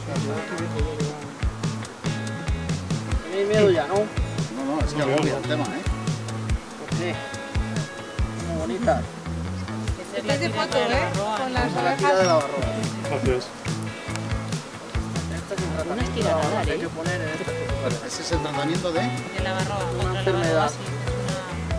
Tenéis miedo ya, ¿no? No, es que agobia el tema, ¿eh? ¿Por qué? Muy bonita. Es de foto, ¿eh? Con las La tira de la orejas. barroa. Gracias. Esta es un tratamiento Una estira nadar, que hay ¿eh? que poner en esta. Ese es el tratamiento de... De la barroa, Una contra la enfermedad. barroa, sí.